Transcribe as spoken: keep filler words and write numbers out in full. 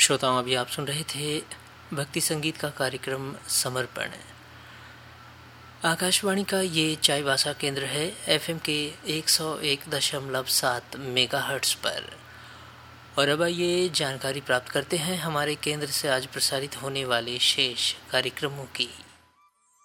श्रोताओं, अभी आप सुन रहे थे भक्ति संगीत का कार्यक्रम समर्पण। आकाशवाणी का ये चाईबासा केंद्र है एफएम के एक सौ एक दशमलव सात मेगाहर्ट्ज़ पर। और अब आइए जानकारी प्राप्त करते हैं हमारे केंद्र से आज प्रसारित होने वाले शेष कार्यक्रमों की।